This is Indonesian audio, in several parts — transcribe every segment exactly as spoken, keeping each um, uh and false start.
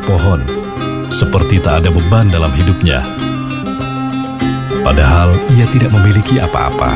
pohon, seperti tak ada beban dalam hidupnya. Padahal ia tidak memiliki apa-apa.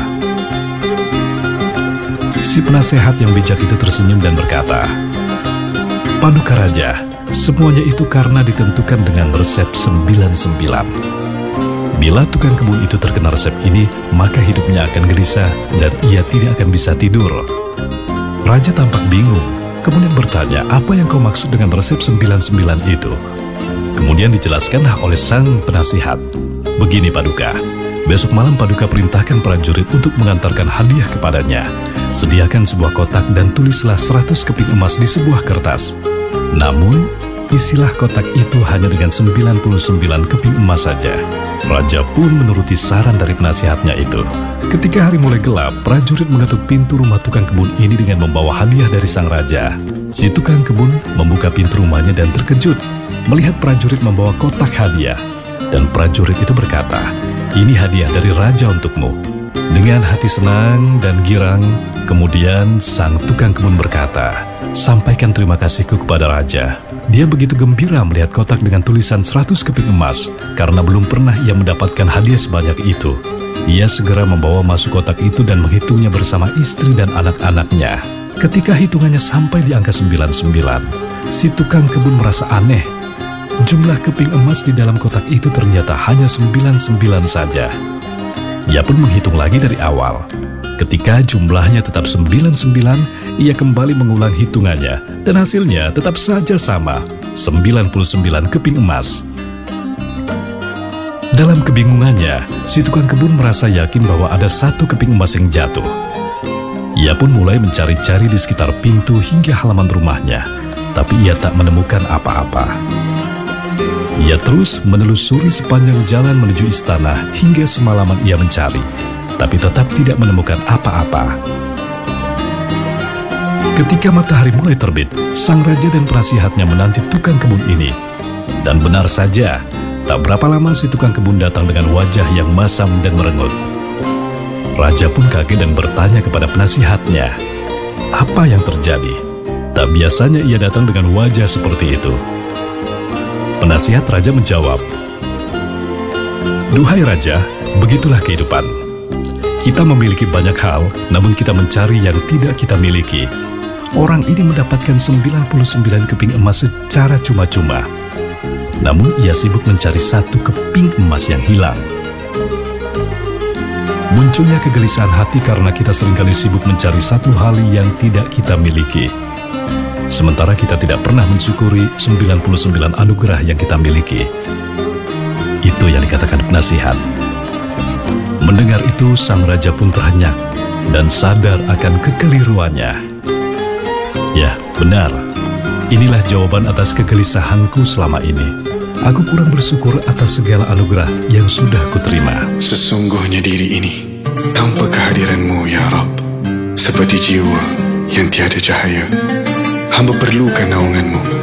Si penasehat yang bijak itu tersenyum dan berkata, "Paduka Raja, semuanya itu karena ditentukan dengan resep sembilan sembilan. Bila tukang kebun itu terkena resep ini, maka hidupnya akan gelisah dan ia tidak akan bisa tidur." Raja tampak bingung, kemudian bertanya, "Apa yang kau maksud dengan resep sembilan sembilan itu?" Kemudian dijelaskanlah oleh sang penasihat, "Begini Paduka, besok malam Paduka perintahkan prajurit untuk mengantarkan hadiah kepadanya. Sediakan sebuah kotak dan tulislah seratus keping emas di sebuah kertas. Namun, isilah kotak itu hanya dengan sembilan puluh sembilan keping emas saja." Raja pun menuruti saran dari penasihatnya itu. Ketika hari mulai gelap, prajurit mengetuk pintu rumah tukang kebun ini dengan membawa hadiah dari sang raja. Si tukang kebun membuka pintu rumahnya dan terkejut melihat prajurit membawa kotak hadiah. Dan prajurit itu berkata, "Ini hadiah dari raja untukmu." Dengan hati senang dan girang, kemudian sang tukang kebun berkata, "Sampaikan terima kasihku kepada raja." Dia begitu gembira melihat kotak dengan tulisan seratus keping emas, karena belum pernah ia mendapatkan hadiah sebanyak itu. Ia segera membawa masuk kotak itu dan menghitungnya bersama istri dan anak-anaknya. Ketika hitungannya sampai di angka sembilan puluh sembilan, si tukang kebun merasa aneh. Jumlah keping emas di dalam kotak itu ternyata hanya sembilan puluh sembilan saja. Ia pun menghitung lagi dari awal. Ketika jumlahnya tetap sembilan puluh sembilan, ia kembali mengulang hitungannya, dan hasilnya tetap saja sama, sembilan puluh sembilan keping emas. Dalam kebingungannya, si tukang kebun merasa yakin bahwa ada satu keping emas yang jatuh. Ia pun mulai mencari-cari di sekitar pintu hingga halaman rumahnya, tapi ia tak menemukan apa-apa. Ia terus menelusuri sepanjang jalan menuju istana hingga semalaman ia mencari, tapi tetap tidak menemukan apa-apa. Ketika matahari mulai terbit, sang raja dan penasihatnya menanti tukang kebun ini. Dan benar saja, tak berapa lama si tukang kebun datang dengan wajah yang masam dan merengut. Raja pun kaget dan bertanya kepada penasihatnya, "Apa yang terjadi? Tak biasanya ia datang dengan wajah seperti itu." Penasihat raja menjawab, "Duhai raja, begitulah kehidupan. Kita memiliki banyak hal, namun kita mencari yang tidak kita miliki. Orang ini mendapatkan sembilan puluh sembilan keping emas secara cuma-cuma. Namun ia sibuk mencari satu keping emas yang hilang." Munculnya kegelisahan hati karena kita seringkali sibuk mencari satu hal yang tidak kita miliki. Sementara kita tidak pernah mensyukuri sembilan puluh sembilan anugerah yang kita miliki. Itu yang dikatakan penasihat. Mendengar itu, sang raja pun terhenyak dan sadar akan kekeliruannya. Ya, benar. Inilah jawaban atas kegelisahanku selama ini. Aku kurang bersyukur atas segala anugerah yang sudah kuterima. Sesungguhnya diri ini, tanpa kehadiranmu ya Rabb, seperti jiwa yang tiada cahaya. Hamba perlukan naunganmu.